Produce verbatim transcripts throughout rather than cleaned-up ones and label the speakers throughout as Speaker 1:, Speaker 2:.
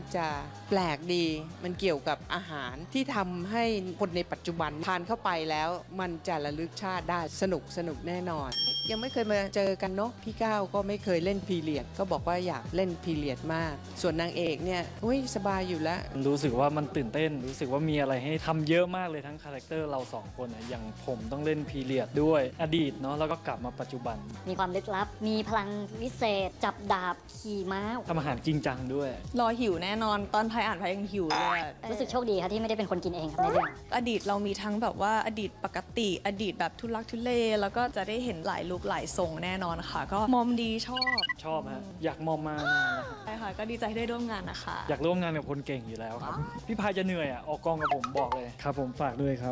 Speaker 1: จะแปลกดีมันเกี่ยวกับอาหารที่ทำให้คนในปัจจุบันทานเข้าไปแล้วมันจะระลึกชาติได้สนุกสนุกแน่นอนยังไม่เคยมาเจอกันเนาะพี่ก้าวก็ไม่เคยเล่นพีเรียดก็บอกว่าอยากเล่นพีเรียดมากส่วนนางเอกเนี่ยอุ้ยสบายอยู่แล้ว
Speaker 2: รู้สึกว่ามันตื่นเต้นรู้สึกว่ามีอะไรให้ทำเยอะมากเลยทั้งคาแรคเตอร์เราสองคนนะอย่างผมต้องเล่นพีเรียดด้วยอดีตเนาะแล้วก็กลับมาปัจจุบัน
Speaker 3: มีความลึกลับมีพลังวิเศษจับดาบขี่ม้า
Speaker 2: ทำอาหารจริงจังด้วย
Speaker 4: รอหิวแน่นอนตอนพายอ่านพายยังหิวเลย
Speaker 3: รู้สึกโชคดีครับที่ไม่ได้เป็นคนกินเองครับในเรื่อง
Speaker 4: อดีตเรามีทั้งแบบว่าอดีตปกติอดีตแบบทุลักทุเลแล้วก็จะได้เห็นหลายลุคหลายทรงแน่นอนค่ะก็มอมดีชอบ
Speaker 2: ชอบฮะอยากมอมมานานแล้ว
Speaker 4: ใช่ค่ะก็ดีใจได้ร่วมงานนะคะ
Speaker 2: อยากร่วมงานกับคนเก่งอยู่แล้วครับพี่พายจะเหนื่อยอ่ะออกกองกับผมบอกเลยครับผมฝากด้วยครับ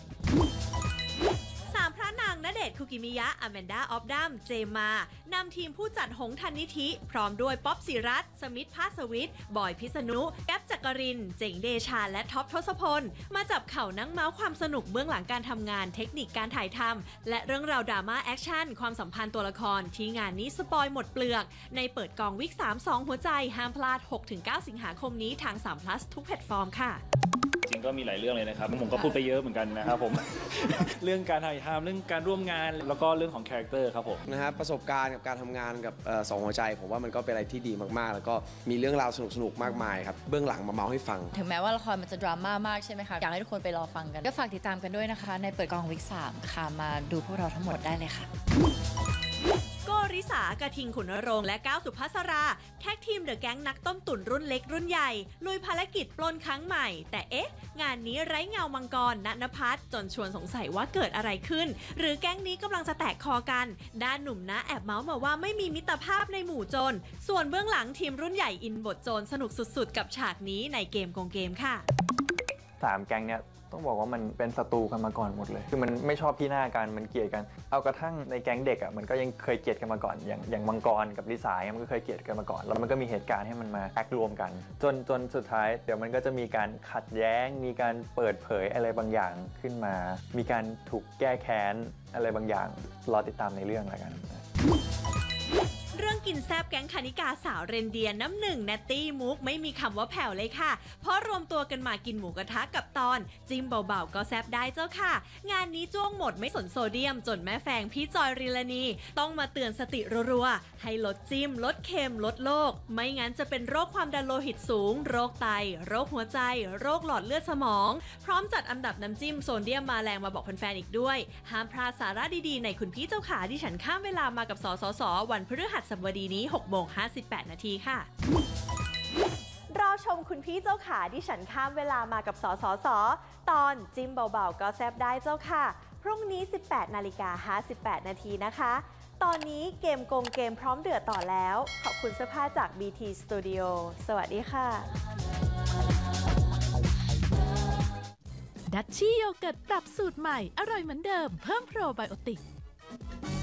Speaker 5: สามพระนางณเดชน์ คุกิมิยะ อแมนดา ออฟดัม เจมมานำทีมผู้จัดหงส์ทันนิธิ พร้อมด้วยป๊อปศิรัตน์ สมิทธ ภาสวิทย์ บอยพิษณุ แก๊ปจักริน เจ๋งเดชา และท็อปทศพล มาจับเข่านั่งเมาส์ความสนุกเบื้องหลังการทำงานเทคนิคการถ่ายทำและเรื่องราวดราม่าแอคชั่นความสัมพันธ์ตัวละครที่งานนี้สปอยหมดเปลือกในเปิดกองวิกสาม สองหัวใจห้ามพลาด หกถึงเก้า สิงหาคมนี้ทางสาม พลัส ทุกแพลตฟอร์มค่ะ
Speaker 6: จริงก็มีหลายเรื่องเลยนะครับผมก็พูดไปเยอะเหมือนกันนะครับผม เรื่องการถ่ายทำเรื่องการร่วมงานแล้วก็เรื่องของคาแรคเตอร์ครับผม
Speaker 7: นะครับประสบการณ์กับการทำงานกับสองหัวใจผมว่ามันก็เป็นอะไรที่ดีมากๆแล้วก็มีเรื่องราวสนุกๆมากมายครับเบื้องหลังมาเมาให้ฟัง
Speaker 8: ถึงแม้ว่าละครมันจะดราม่ามากใช่ไหมคะอยากให้ทุกคนไปรอฟังกันก็ฝากติดตามกันด้วยนะคะในเปิดกองวิกสามค่ะมาดูพวกเราทั้งหมดได้เลยค่ะ
Speaker 5: โกริสากระทิงขุนนรงค์และก้าวสุภัสราแท็กทีมเดอะแก๊งนักต้มตุ๋นรุ่นเล็กรุ่นใหญ่ลุยภารกิจปล้นครั้งใหม่แต่เอ๊ะงานนี้ไร้เงามังกรณณภัสจนชวนสงสัยว่าเกิดอะไรขึ้นหรือแก๊งนี้กำลังจะแตกคอกันด้านหนุ่มนะแอบเมาส์มาว่าไม่มีมิตรภาพในหมู่โจรส่วนเบื้องหลังทีมรุ่นใหญ่อินบทโจรสนุกสุดๆกับฉากนี้ในเกมโกงเกมค่ะ
Speaker 9: สามแก๊งเนี้ยต้องบอกว่ามันเป็นศัตรูกันมาก่อนหมดเลยคือมันไม่ชอบพี่หน้ากันมันเกลียดกันเอากระทั่งในแก๊งเด็กอ่ะมันก็ยังเคยเกลียดกันมาก่อนอย่างอย่างมังกรกับลิสายมันก็เคยเกลียดกันมาก่อนแล้วมันก็มีเหตุการณ์ให้มันมาแอครวมกันจนจนสุดท้ายเดี๋ยวมันก็จะมีการขัดแย้งมีการเปิดเผยอะไรบางอย่างขึ้นมามีการถูกแก้แค้นอะไรบางอย่างรอติดตามในเรื่องแล้วกัน
Speaker 5: เรื่องกินแซบแก๊งคณิกาสาวเรนเดียน้ำหนึ่งแนตตี้มุกไม่มีคำว่าแผ่วเลยค่ะเพราะรวมตัวกันมากินหมูกระทะกับตอนจิ้มเบาๆก็แซบได้เจ้าค่ะงานนี้จ้วงหมดไม่สนโซเดียมจนแม่แฟงพี่จอยริลานีต้องมาเตือนสติรัวๆให้ลดจิ้มลดเค็มลดโลกไม่งั้นจะเป็นโรคความดันโลหิตสูงโรคไตโรคหัวใจโรคหลอดเลือดสมองพร้อมจัดอันดับน้ำจิ้มโซเดียมมาแรงมาบอกแฟนๆอีกด้วยห้ามพลาดสาระดีๆในคุณพี่เจ้าขาดิฉันข้ามเวลามากับสสสวันพฤหัสบดีนี้หกโมงห้าสิบแปดนาทีค่ะรอชมคุณพี่เจ้าขาดิฉันข้ามเวลามากับสสสตอนจิ้มเบาๆก็แซบได้เจ้าค่ะพรุ่งนี้ สิบแปดนาฬิกาห้าสิบแปดนาทีนะคะตอนนี้เกมโกงเกมพร้อมเดือดต่อแล้วขอบคุณเสื้อผ้าจาก บี ที Studio สวัสดีค่ะ
Speaker 10: ดัชชี่โยเกิร์ตปรับสูตรใหม่อร่อยเหมือนเดิมเพิ่มโปรไบโอติก